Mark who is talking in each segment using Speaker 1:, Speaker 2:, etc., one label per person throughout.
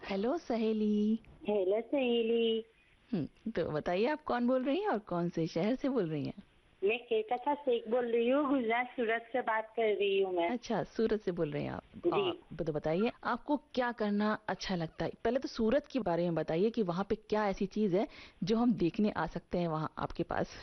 Speaker 1: Hello सहेली।
Speaker 2: Hello सहेली।
Speaker 1: तो बताइए आप कौन बोल रही हैं और कौन से शहर से बोल रही हैं?
Speaker 2: मैं केतका शेख बोल रही हूँ, गुजरात सूरत से बात कर रही हूँ मैं।
Speaker 1: अच्छा, सूरत से बोल रही हैं
Speaker 2: जी।
Speaker 1: आप तो बताइए आपको क्या करना अच्छा लगता है। पहले तो सूरत के बारे में बताइए कि वहाँ पे क्या ऐसी चीज है जो हम देखने आ सकते हैं वहाँ आपके पास।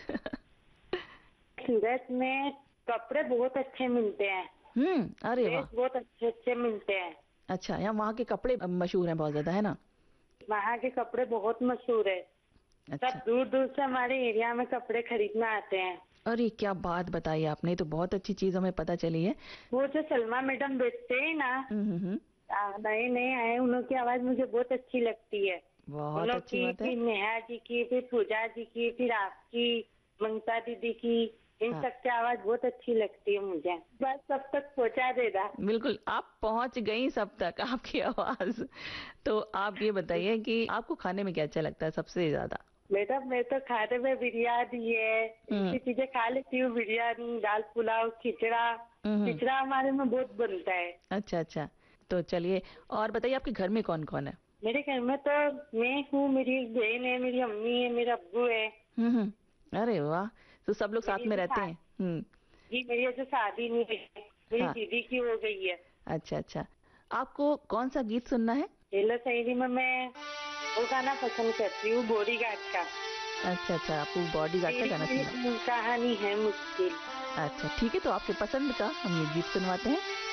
Speaker 2: सूरत में कपड़े बहुत अच्छे मिलते हैं।
Speaker 1: अरे
Speaker 2: ड्रेस
Speaker 1: वाह।
Speaker 2: बहुत अच्छे अच्छे मिलते हैं।
Speaker 1: अच्छा, यहाँ वहाँ के कपड़े मशहूर हैं बहुत ज्यादा, है ना?
Speaker 2: वहाँ के कपड़े बहुत मशहूर है।
Speaker 1: अच्छा।
Speaker 2: सब दूर दूर से हमारे एरिया में कपड़े खरीदने आते हैं।
Speaker 1: अरे क्या बात बताई आपने, तो बहुत अच्छी चीज हमें पता चली है।
Speaker 2: वो जो सलमा मैडम बेचते हैं ना,
Speaker 1: हम्म।
Speaker 2: नए नए आए, उनकी आवाज मुझे बहुत अच्छी लगती है।
Speaker 1: बहुत अच्छी
Speaker 2: उनकी,
Speaker 1: बात है।
Speaker 2: फिर नेहा जी की, फिर पूजा जी की, फिर आपकी, ममता दीदी की, इन
Speaker 1: हाँ,
Speaker 2: सब की आवाज बहुत अच्छी लगती है मुझे। बस सब तक पहुंचा देना।
Speaker 1: बिल्कुल आप पहुंच गई सब तक आपकी आवाज। तो आप ये बताइए कि आपको खाने में क्या अच्छा लगता है सबसे ज्यादा?
Speaker 2: मैडम मैं तो खाने में बिरयानी है,
Speaker 1: हम्म।
Speaker 2: ऐसी चीजें खा लेती हूँ। बिरयानी, दाल पुलाव, खिचड़ा।
Speaker 1: हम्म।
Speaker 2: खिचड़ा हमारे में बहुत बनता है।
Speaker 1: अच्छा अच्छा। तो चलिए, और बताइए आपके घर में कौन कौन है?
Speaker 2: मेरे घर में तो मैं हूँ, मेरी एक बहन है, मेरी अम्मी है, मेरा अब्बू है।
Speaker 1: अरे वाह। तो सब लोग साथ
Speaker 2: मेरी
Speaker 1: में
Speaker 2: अभी
Speaker 1: रहते
Speaker 2: शा-
Speaker 1: हैं।
Speaker 2: जी, मेरी अभी शादी नहीं है, मेरी
Speaker 1: हाँ।
Speaker 2: दीदी की हो गई है।
Speaker 1: अच्छा अच्छा। आपको कौन सा गीत सुनना है?
Speaker 2: हेलो शायरी में मैं वो गाना पसंद करती हूँ, बॉडीगार्ड का।
Speaker 1: अच्छा अच्छा, आपको बॉडीगार्ड का
Speaker 2: तेरी
Speaker 1: गाना सुनना है।
Speaker 2: कहानी है मुश्किल।
Speaker 1: अच्छा ठीक है, तो आपके पसंद का हम ये गीत सुनवाते हैं।